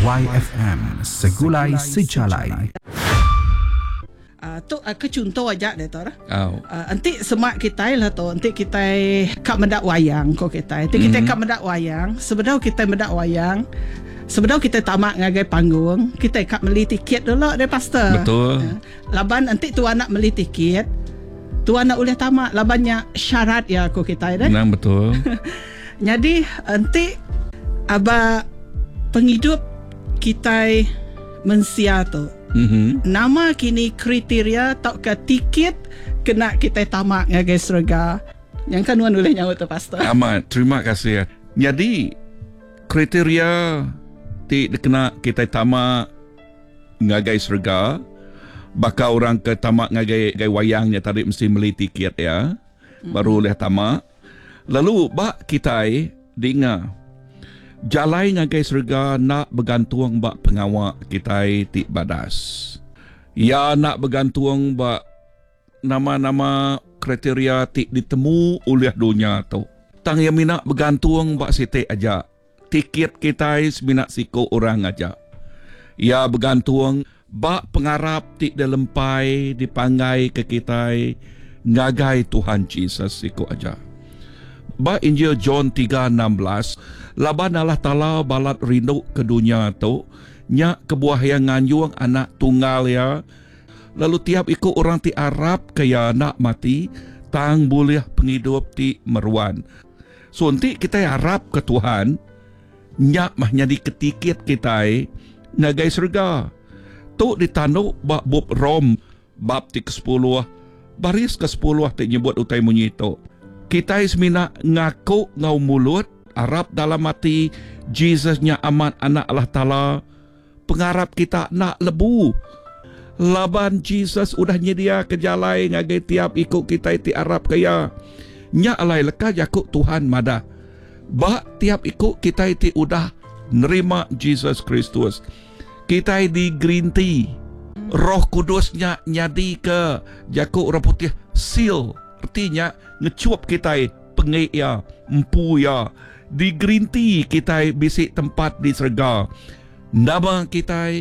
YFM Segulai Sejalai. Tu ke contoh aja deh tor. Nanti semak kita lah tu. Nanti kita kak mendak wayang ko kita. Nanti kita kak mendak wayang. Sebenarnya kita mendak wayang. Sebenarnya kita tamak ngagai panggung. Kita kak beli tiket dulu deh pastor. Betul. Laban nanti tuan nak beli tiket. Tuan nak boleh tamak. Labannya syarat ya ko kita deh. Nang betul. Jadi nanti aba penghidup kita mensia tu. Nama kini kriteria tak ke tiket kena kita tamak ngagai surga. Yang kan wan boleh nyaut tu pastor. Amat, terima kasih. Jadi kriteria ti kena kita tamak ngagai surga. Baka orang ke tamak ngagai wayangnya tadi mesti beli tiket ya. Baru boleh tamak. Lalu bak kita dengar jalai ngagai surga nak bergantung bak pengawak kita ti badas. Ya nak bergantung bak nama-nama kriteria ti ditemu oleh dunia tu. Tang yang mina bergantung bak siti aja. Tiket kita semina siko orang aja. Ya bergantung bak pengarap ti dalempai dipanggai ke kita ngagai Tuhan Yesus siko aja. Ba Injil John 3:16 laban Allah Ta'ala balat rindu ke dunia tu nya kebuah yang nganyuang anak tunggal ya. Lalu tiap ikut orang ti Arab kaya nak mati tang boleh penghidup ti meruan. So nanti kita harap ke Tuhan nya mah nyadi ketiket kita ngagai surga. Tu ditanduk bab Rom bab ti ke-10 baris ke-10 ti nyebut utai munyi tu. Kita semina ngaku ngau mulut Arab dalam hati Jesusnya amat anak Allah Ta'ala. Pengharap kita nak lebu. Laban Jesus udah nyedia kejalai ngagai tiap ikut kita ti Arab kaya. Nya alai leka jakuk Tuhan mada. Ba tiap ikut kita ti udah nerima Jesus Kristus. Kita di green tea. Roh Kudusnya nyadi ke jakuk orang putih seal. Artinya ngecuap kita pengek ya, empu ya. Di green tea kita bisik tempat di surga. Nama kita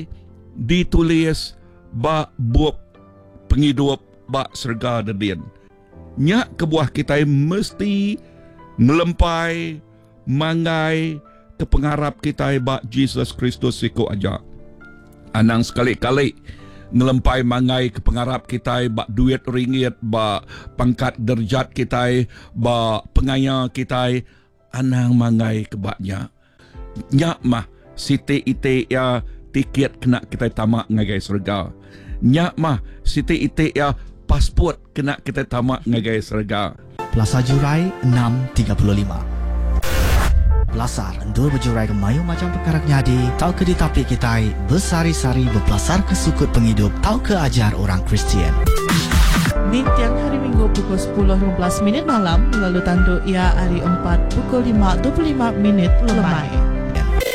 ditulis bak buat penghidup bak surga dedin. Nyak kebuah kita mesti ngelempai mangai ke pengharap kita bak Jesus Kristus siku aja. Anang sekali-kali ngelempai mangai ke pengharap kita bak duit ringgit, bak pangkat derjat kita, bak pengaya kita, anang mangai ke baknya. Nyak mah siti ite ya tiket kena kita tamak ngagai surga. Nyak mah siti ite ya pasport kena kita tamak ngagai surga. Plaza Jurai 6.35. Belasar endul berjurai ke mayu macam perkara nyadi. Tau ke ditapi kita bersari-sari berpelasar ke sukut penghidup. Tau ke ajar orang Kristian. Di tiang hari Minggu pukul 10.15 malam. Lalu tanduk ia hari 4 pukul 5.25 lemai.